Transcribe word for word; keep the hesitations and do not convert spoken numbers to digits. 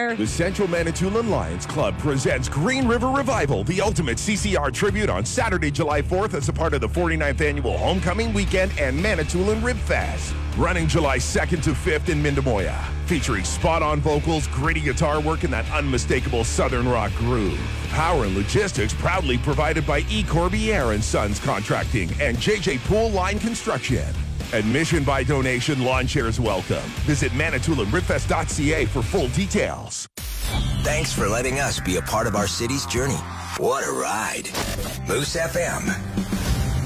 there. The Central Manitoulin Lions Club presents Green River Revival, the ultimate C C R tribute on Saturday, July fourth as a part of the forty-ninth Annual Homecoming Weekend and Manitoulin Rib Fest. Running July second to fifth in Mindemoya. Featuring spot-on vocals, gritty guitar work, and that unmistakable Southern rock groove. Power and logistics proudly provided by E. Corbière and Sons Contracting and J J Pool Line Construction. Admission by donation, lawn chairs welcome. Visit manitoulin rib fest dot c a for full details. Thanks for letting us be a part of our city's journey. What a ride. Moose F M.